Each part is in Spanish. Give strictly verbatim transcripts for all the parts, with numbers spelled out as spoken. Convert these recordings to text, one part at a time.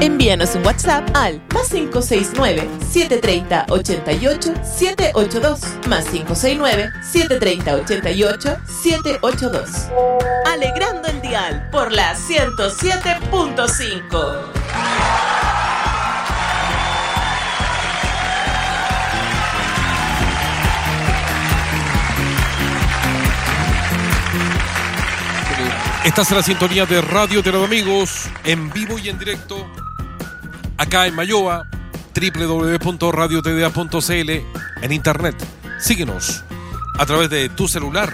Envíanos un WhatsApp al más cinco seis nueve, siete tres cero, ocho ocho, siete ocho dos, más cinco seis nueve, siete tres cero, ocho ocho, siete ocho dos. Alegrando el dial por la ciento siete punto cinco. Estás en la sintonía de Radio Terado Amigos, en vivo y en directo, acá en Mayoa, doble u doble u doble u punto radio t d a punto c l, en internet. Síguenos a través de tu celular,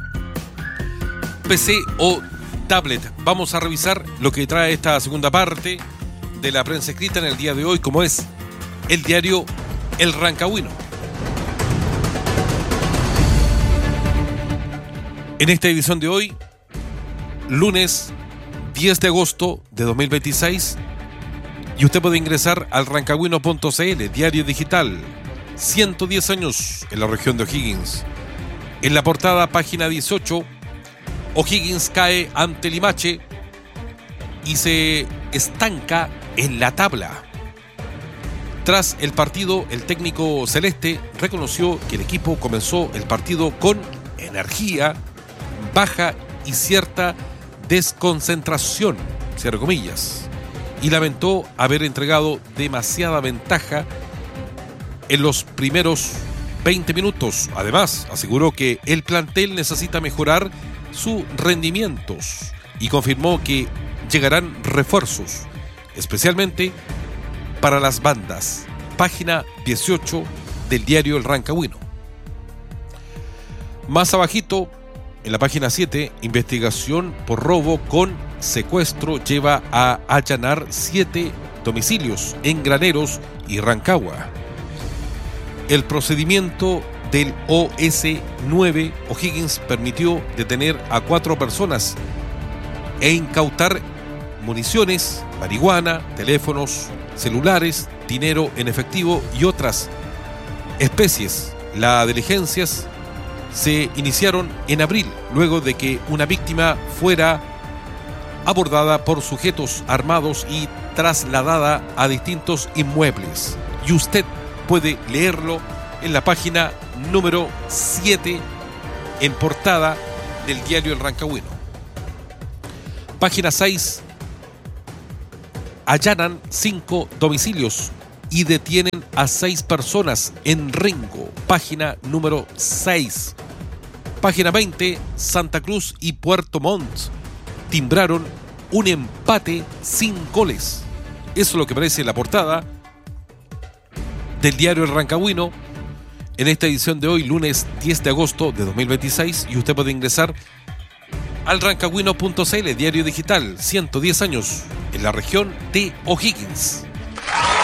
P C o tablet. Vamos a revisar lo que trae esta segunda parte de la prensa escrita en el día de hoy, como es el diario El Rancagüino. En esta edición de hoy, lunes diez de agosto de dos mil veintiséis, y usted puede ingresar al rancagüino punto c l, diario digital, ciento diez años en la región de O'Higgins. En la portada, página dieciocho, O'Higgins cae ante Limache y se estanca en la tabla. Tras el partido, el técnico celeste reconoció que el equipo comenzó el partido con energía baja y cierta desconcentración, cierre comillas, y lamentó haber entregado demasiada ventaja en los primeros veinte minutos. Además, aseguró que el plantel necesita mejorar sus rendimientos y confirmó que llegarán refuerzos, especialmente para las bandas. Página dieciocho del diario El Rancagüino. Más abajito, en la página siete, investigación por robo con secuestro lleva a allanar siete domicilios en Graneros y Rancagua. El procedimiento del O S nueve O'Higgins permitió detener a cuatro personas e incautar municiones, marihuana, teléfonos celulares, dinero en efectivo y otras especies. Las diligencias se iniciaron en abril, luego de que una víctima fuera abordada por sujetos armados y trasladada a distintos inmuebles. Y usted puede leerlo en la página número siete, en portada del diario El Rancagüino. Página seis, allanan cinco domicilios y detienen a seis personas en Ringo. Página número seis. Página veinte, Santa Cruz y Puerto Montt timbraron un empate sin goles. Eso es lo que aparece en la portada del diario El Rancagüino en esta edición de hoy, lunes diez de agosto de dos mil veintiséis, y usted puede ingresar al rancagüino punto c l, diario digital, ciento diez años en la región de O'Higgins.